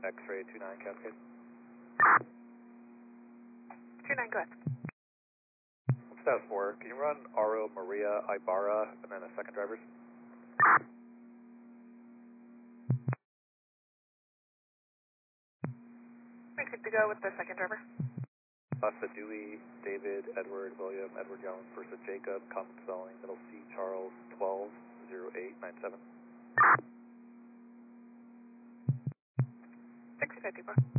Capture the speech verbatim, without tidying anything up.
X-ray two nine Cascade. two nine, go ahead. Status four, can you run Aro Maria Ibarra and then a second drivers? We're good to go with the second driver. Alpha Dewey, David, Edward, William, Edward Jones, Versa Jacob, common spelling, middle C, Charles, twelve zero eight nine seven. sixty fifty-four.